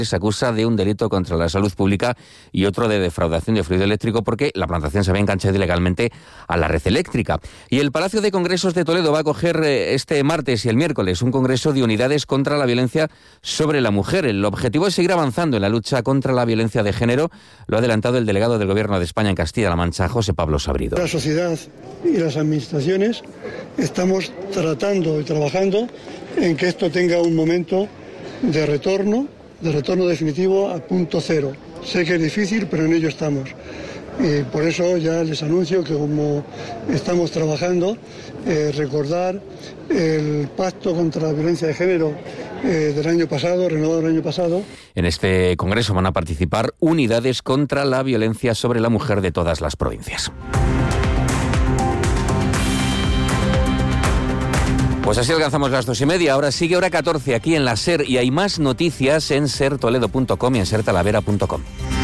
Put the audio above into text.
se acusa de un delito contra la salud pública y otro de defraudación de fluido eléctrico porque la plantación se había enganchado ilegalmente a la red eléctrica. Y el Palacio de Congresos de Toledo va a acoger este martes y el miércoles un congreso de unidades contra la violencia sobre la mujer. El objetivo es seguir avanzando en la lucha contra la violencia de género. Lo ha adelantado el delegado del Gobierno de España en Castilla-La Mancha, José Pablo Sabrido. La sociedad y las administraciones estamos tratando y trabajando en que esto tenga un momento de retorno definitivo a punto cero. Sé que es difícil, pero en ello estamos. Y por eso ya les anuncio que como estamos trabajando, recordar el pacto contra la violencia de género del año pasado, renovado el año pasado. En este congreso van a participar unidades contra la violencia sobre la mujer de todas las provincias. Pues así alcanzamos las 2:30. Ahora sigue hora 14 aquí en la SER y hay más noticias en sertoledo.com y en sertalavera.com.